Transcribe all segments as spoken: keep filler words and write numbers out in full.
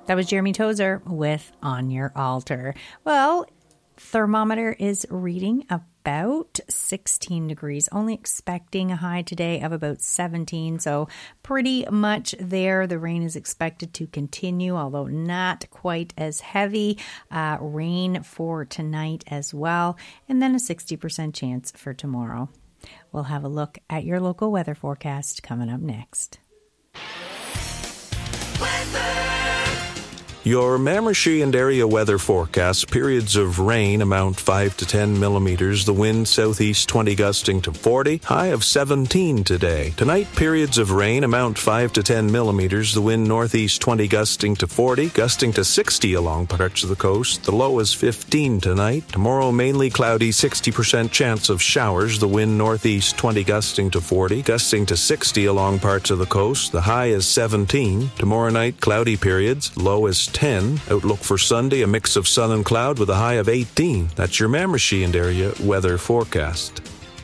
That was Jeremy Tozer with On Your Altar. Well, thermometer is reading about sixteen degrees, only expecting a high today of about seventeen, so pretty much there. The rain is expected to continue, although not quite as heavy. Uh, rain for tonight as well, and then a sixty percent chance for tomorrow. We'll have a look at your local weather forecast coming up next. Weather. Your Miramichi and area weather forecast: periods of rain, amount five to ten millimeters. The wind southeast twenty, gusting to forty. High of seventeen today. Tonight, periods of rain, amount five to ten millimeters. The wind northeast twenty, gusting to forty, gusting to sixty along parts of the coast. The low is fifteen tonight. Tomorrow, mainly cloudy, sixty percent chance of showers. The wind northeast twenty, gusting to forty, gusting to sixty along parts of the coast. The high is seventeen. Tomorrow night, cloudy periods. Low is ten. Outlook for Sunday, a mix of sun and cloud with a high of eighteen. That's your Miramichi and area weather forecast.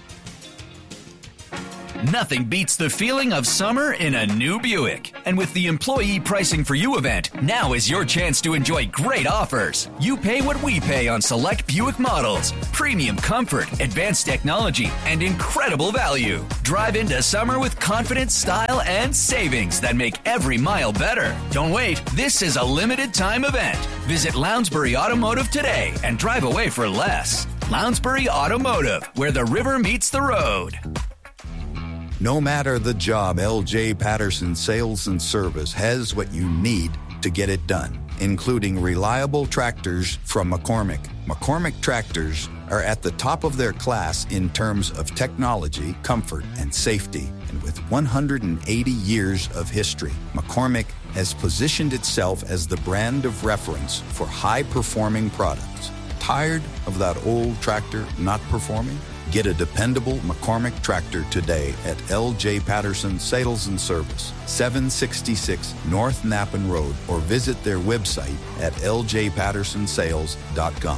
Nothing beats the feeling of summer in a new Buick. And with the Employee Pricing for You event, now is your chance to enjoy great offers. You pay what we pay on select Buick models. Premium comfort, advanced technology, and incredible value. Drive into summer with confidence, style, and savings that make every mile better. Don't wait. This is a limited time event. Visit Lounsbury Automotive today and drive away for less. Lounsbury Automotive, where the river meets the road. No matter the job, L J Patterson Sales and Service has what you need to get it done, including reliable tractors from McCormick. McCormick tractors are at the top of their class in terms of technology, comfort, and safety. And with one hundred eighty years of history, McCormick has positioned itself as the brand of reference for high-performing products. Tired of that old tractor not performing? Get a dependable McCormick tractor today at L J Patterson Sales and Service, seven sixty-six North Nappen Road, or visit their website at l j patterson sales dot com.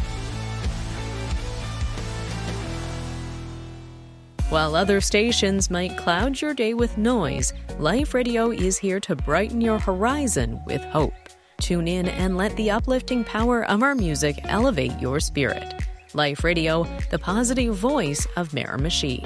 While other stations might cloud your day with noise, Life Radio is here to brighten your horizon with hope. Tune in and let the uplifting power of our music elevate your spirit. Life Radio, the positive voice of Miramichi.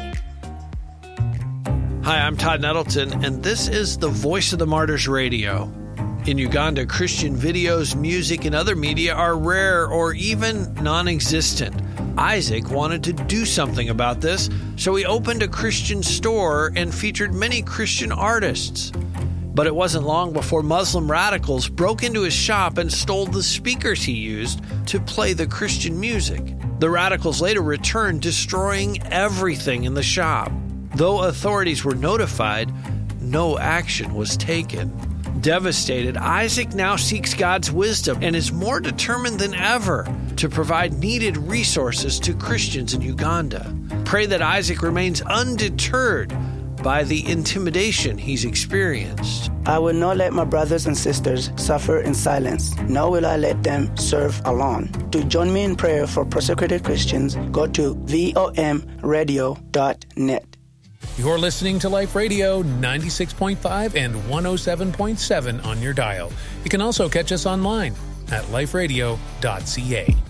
Hi, I'm Todd Nettleton, and this is the Voice of the Martyrs Radio. In Uganda, Christian videos, music, and other media are rare or even non-existent. Isaac wanted to do something about this, so he opened a Christian store and featured many Christian artists. But it wasn't long before Muslim radicals broke into his shop and stole the speakers he used to play the Christian music. The radicals later returned, destroying everything in the shop. Though authorities were notified, no action was taken. Devastated, Isaac now seeks God's wisdom and is more determined than ever to provide needed resources to Christians in Uganda. Pray that Isaac remains undeterred by the intimidation he's experienced. I will not let my brothers and sisters suffer in silence, nor will I let them serve alone. To join me in prayer for persecuted Christians, go to v o m radio dot net. You're listening to Life Radio ninety-six point five and one oh seven point seven on your dial. You can also catch us online at life radio dot c a.